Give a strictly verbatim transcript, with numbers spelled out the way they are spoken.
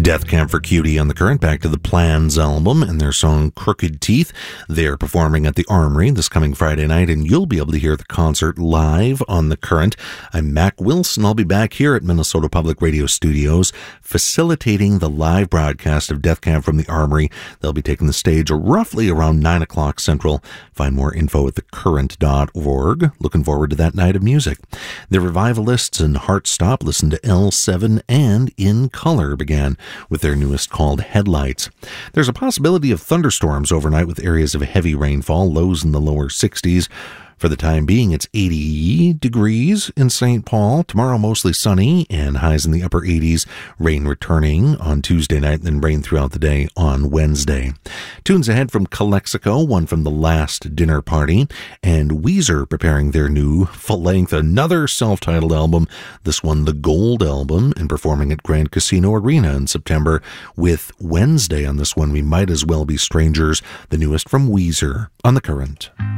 Death Camp for Cutie on the Current, back to the Plans album and their song Crooked Teeth. They're performing at the Armory this coming Friday night, and you'll be able to hear the concert live on the Current. I'm Mac Wilson. I'll be back here at Minnesota Public Radio Studios facilitating the live broadcast of Death Camp from the Armory. They'll be taking the stage roughly around nine o'clock Central. Find more info at the current dot org. Looking forward to that night of music. The Revivalists and Heartstop, listen to L seven, and In Color began with their newest called Headlights. There's a possibility of thunderstorms overnight with areas of heavy rainfall, lows in the lower sixties. For the time being, it's eighty degrees in Saint Paul. Tomorrow, mostly sunny and highs in the upper eighties. Rain returning on Tuesday night, then rain throughout the day on Wednesday. Tunes ahead from Calexico, one from The Last Dinner Party, and Weezer preparing their new full-length, another self-titled album, this one the Gold Album, and performing at Grand Casino Arena in September. With Wednesday on this one, We Might As Well Be Strangers, the newest from Weezer on The Current.